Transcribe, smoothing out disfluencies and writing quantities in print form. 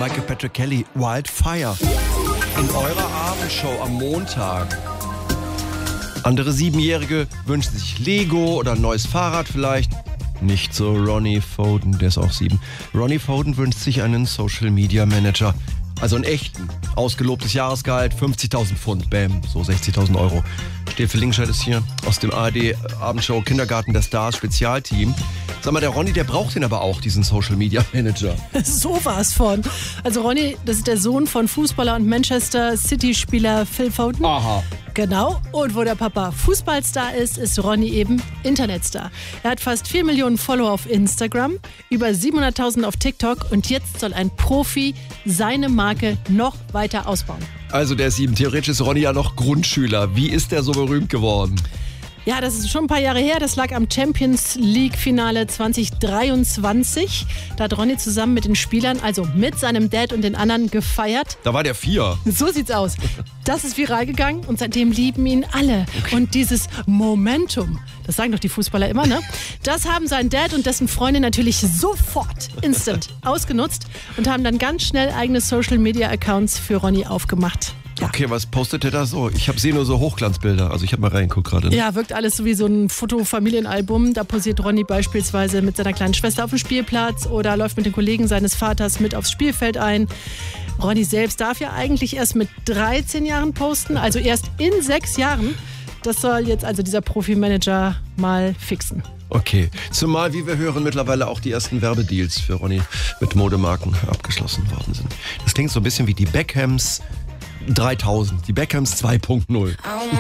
Michael Patrick Kelly, Wildfire. In eurer Abendshow am Montag. Andere 7-Jährige wünschen sich Lego oder ein neues Fahrrad vielleicht. Nicht so Ronnie Foden, der ist auch 7. Ronnie Foden wünscht sich einen Social Media Manager. Also einen echten. Ausgelobtes Jahresgehalt, 50.000 Pfund. Bäm, so 60.000 Euro. Steffi Linkscheid ist hier aus dem ARD-Abendshow Kindergarten der Stars Spezialteam. Sag mal, der Ronny, der braucht den aber auch, diesen Social Media Manager. So war's von. Also Ronny, das ist der Sohn von Fußballer und Manchester City-Spieler Phil Foden. Aha. Genau. Und wo der Papa Fußballstar ist, ist Ronny eben Internetstar. Er hat fast 4 Millionen Follower auf Instagram, über 700.000 auf TikTok und jetzt soll ein Profi seine Marke noch weiter ausbauen. Also der ist 7. Theoretisch ist Ronny ja noch Grundschüler. Wie ist der so berühmt geworden? Ja, das ist schon ein paar Jahre her. Das lag am Champions League-Finale 2023. Da hat Ronny zusammen mit den Spielern, also mit seinem Dad und den anderen, gefeiert. Da war der 4. So sieht's aus. Das ist viral gegangen und seitdem lieben ihn alle. Okay. Und dieses Momentum, das sagen doch die Fußballer immer, ne? Das haben sein Dad und dessen Freunde natürlich sofort, instant, ausgenutzt und haben dann ganz schnell eigene Social-Media-Accounts für Ronny aufgemacht. Ja. Okay, was postet der da so? Ich sehe nur so Hochglanzbilder. Also ich habe mal reingeguckt gerade. Ne? Ja, wirkt alles so wie so ein Foto-Familienalbum. Da posiert Ronny beispielsweise mit seiner kleinen Schwester auf dem Spielplatz oder läuft mit den Kollegen seines Vaters mit aufs Spielfeld ein. Ronny selbst darf ja eigentlich erst mit 13 Jahren posten, also erst in 6 Jahren. Das soll jetzt also dieser Profi-Manager mal fixen. Okay, zumal, wie wir hören, mittlerweile auch die ersten Werbedeals für Ronny mit Modemarken abgeschlossen worden sind. Das klingt so ein bisschen wie die Beckhams 3000, die Beckhams 2.0.